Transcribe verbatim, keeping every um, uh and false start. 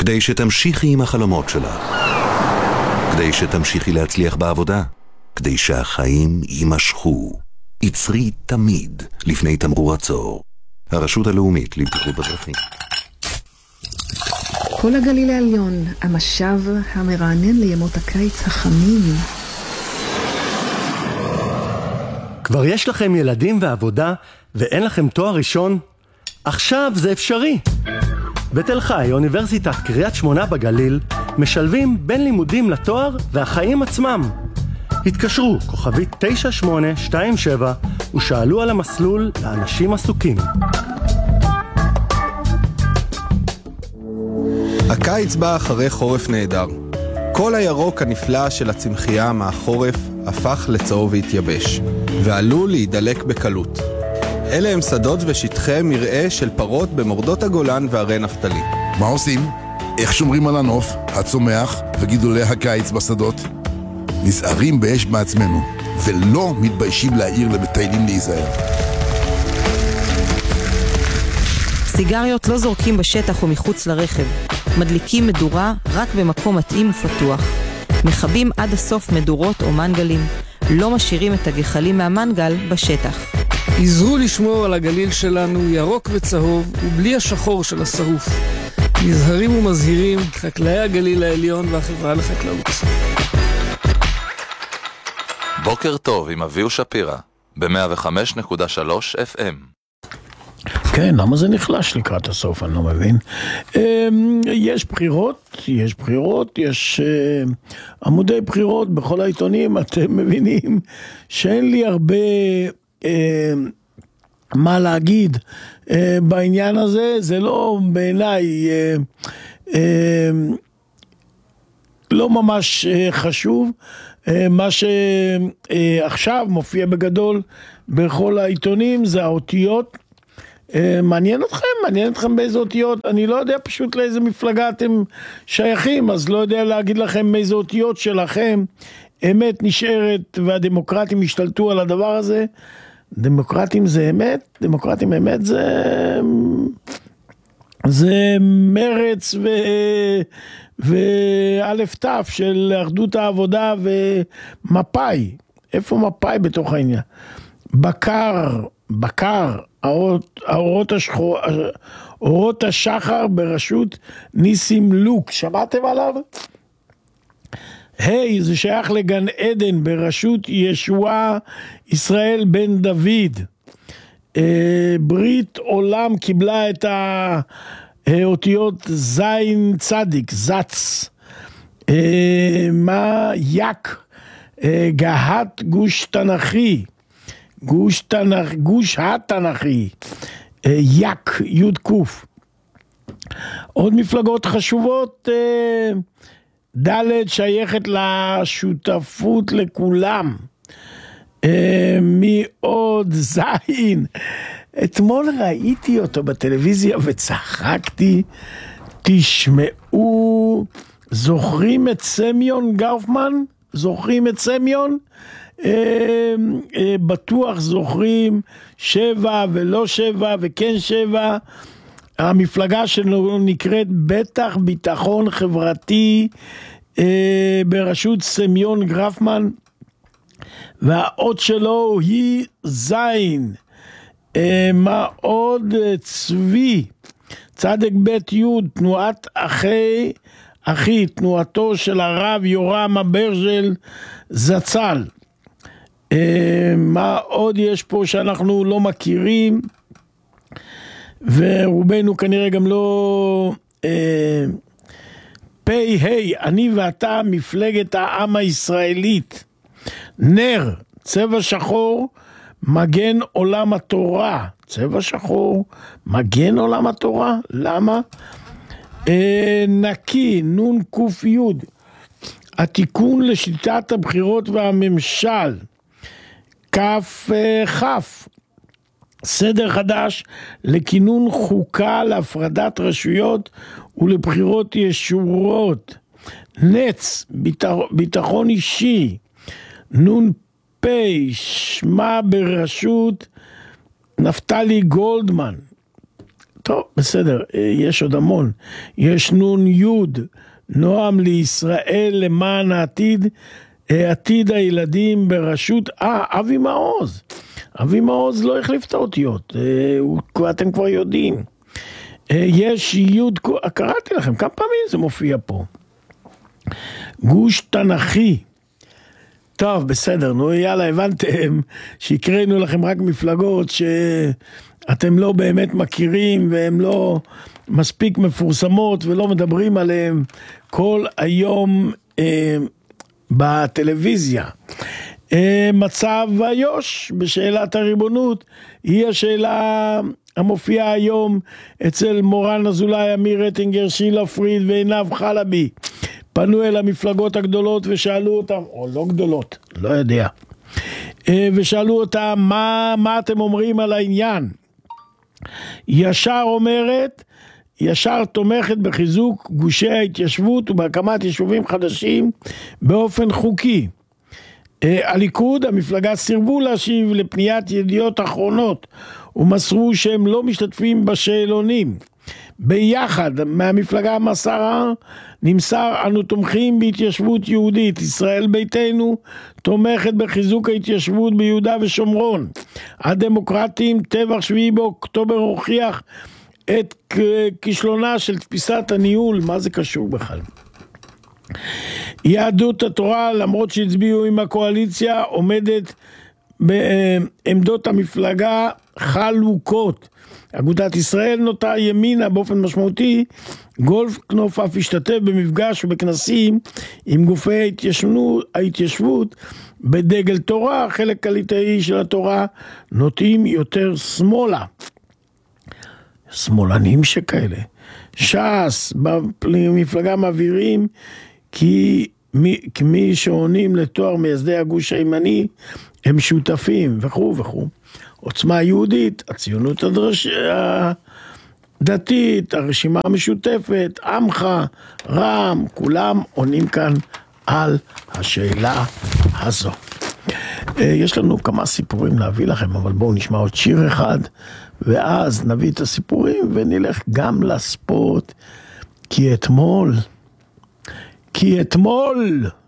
כדי שתמשיכי עם החלומות שלך, כדי שתמשיכי להצליח בעבודה, כדי שהחיים יימשכו. יצרי תמיד לפני תמרור עצור. הרשות הלאומית לבטיחות בדרכים. כל הגליל העליון, המשב המרענן לימות הקיץ החמים. כבר יש לכם ילדים ועבודה ואין לכם תואר ראשון? עכשיו זה אפשרי. בתל חי, אוניברסיטת קריית שמונה בגליל, משלבים בין לימודים לתואר והחיים עצמם. התקשרו כוכבית תשע שמונה שתיים שבע ושאלו על המסלול לאנשים עסוקים. הקיץ בא אחרי חורף נהדר. כל הירוק הנפלא של הצמחייה מהחורף הפך לצהוב והתייבש, ועלול להידלק בקלות. אלה הם שדות ושטחי מרעה של פרות במורדות הגולן והרי נפתלי. מה עושים? איך שומרים על הנוף, הצומח וגידולי הקיץ בשדות? נזהרים באש בעצמנו, ולא מתביישים להעיר למטיילים להיזהר. סיגריות לא זורקים בשטח או מחוץ לרכב. מדליקים מדורה רק במקום מתאים ופתוח. מחבים עד הסוף מדורות או מנגלים. לא משאירים את הגחלים מהמנגל בשטח. עזרו לשמור על הגליל שלנו ירוק וצהוב ובלי השחור של השרוף. נזהרים ומזהירים חקלאי הגליל העליון והחברה לחקלאות. בוקר טוב עם אביהו שפירא ב-מאה וחמש נקודה שלוש אף אם. כן, למה זה נחלש לקראת הסוף? אני לא מבין. יש בחירות, יש בחירות, יש עמודי בחירות בכל העיתונים. אתם מבינים שאין לי הרבה מה להגיד בעניין הזה. זה לא בעיניי לא ממש חשוב. מה שעכשיו מופיע בגדול בכל העיתונים זה האותיות. מעניין אתכם? מעניין אתכם באיזה אותיות? אני לא יודע פשוט לאיזה מפלגה אתם שייכים, אז לא יודע להגיד לכם איזה אותיות שלכם אמת נשארת והדמוקרטים השתלטו על הדבר הזה. דמוקרטים זה אמת? דמוקרטים אמת זה זה מרץ ו... ואלף תף של אחדות העבודה ומפאי. איפה מפאי בתוך העניין? בקר, בקר, האורות, האורות השחור, אורות השחר בראשות ניסים לוק. שמעתם עליו? היי, hey, זה שייך לגן עדן בראשות ישוע ישראל בן דוד. ברית עולם קיבלה את האותיות זין צדיק, זץ. מה יק? גהת גוש תנכי, גוש תנכ, גוש התנכי, יק, יוד קוף. עוד מפלגות חשובות, ד' שייכת לשותפות לכולם. מי עוד? זין. אתמול ראיתי אותו בטלוויזיה וצחקתי. תשמעו, זוכרים את סמיון גרפמן? זוכרים את סמיון? אה, אה, בטוח זוכרים שבע ולא שבע וכן שבע. המפלגה שלנו נקראת בטח ביטחון חברתי אה, בראשות סמיון גרפמן, והאות שלו היא זין. אה, מה עוד? צבי, צדק בית יוד, תנועת אחי, אחי, תנועתו של הרב יורם אברג'ל זצ"ל. אה, מה עוד יש פה שאנחנו לא מכירים? ורובנו כנראה גם לא אה, פי היי, אני ואתה מפלגת העם הישראלית. נר, צבע שחור, מגן עולם התורה. צבע שחור, מגן עולם התורה. למה? אה, נקי, נון קוף יוד, התיקון לשיטת הבחירות והממשל. כף אה, חף, סדר חדש לכינון חוקה להפרדת רשויות ולבחירות ישורות. נץ, ביטחון אישי. נון פי, שמה בראשות נפתלי גולדמן. טוב, בסדר, יש עוד המון. יש נון יוד, נועם לישראל למען העתיד, עתיד הילדים בראשות, אה, אבי מעוז. אבי מעוז לא החליף את האותיות, אתם כבר יודעים. יש יוד, קראתי לכם, כמה פעמים זה מופיע פה. גוש תנכי. טוב, בסדר, נו יאללה, הבנתם שהקראנו לכם רק מפלגות שאתם לא באמת מכירים והן לא מספיק מפורסמות ולא מדברים עליהן כל היום אה, בטלוויזיה. אה, מצב איו"ש בשאלת הריבונות היא השאלה המופיעה היום אצל מורן אזולאי, אמיר רטינגר, שילה פריד ועינב חלבי. פנו אל המפלגות הגדולות ושאלו אותם, או לא גדולות, לא יודע, ושאלו אותם, מה, מה אתם אומרים על העניין? ישר אומרת, ישר תומכת בחיזוק גושי ההתיישבות ובהקמת יישובים חדשים באופן חוקי. הליכוד, המפלגה, סירבו להשיב לפניית ידיעות אחרונות ומסרו שהם לא משתתפים בשאלונים. ביחד מהמפלגה המסרה נמסר, אנו תומכים בהתיישבות יהודית. ישראל ביתנו תומכת בחיזוק ההתיישבות ביהודה ושומרון. הדמוקרטים, טבח שביעי באוקטובר הוכיח את כישלונה של תפיסת הניהול. מה זה קשור בכלל? יהדות התורה, למרות שהצביעו עם הקואליציה, עומדת בעמדות המפלגה חלוקות. אגודת ישראל נוטה ימינה באופן משמעותי. גולדקנופ אף השתתף במפגש ובכנסים עם גופי ההתיישבות, ההתיישבות בדגל תורה. חלק הליטאי של התורה נוטים יותר שמאלה. שמאלנים שכאלה. ש"ס במפלגה מעבירים כי מי, כמי שעונים לתואר מייסדי הגוש הימני הם שותפים וכו' וכו'. עוצמה יהודית, הציונות הדרש... הדתית, הרשימה המשותפת, עמך, רע"מ, כולם עונים כאן על השאלה הזו. יש לנו כמה סיפורים להביא לכם, אבל בואו נשמע עוד שיר אחד, ואז נביא את הסיפורים ונלך גם לספורט, כי אתמול, כי אתמול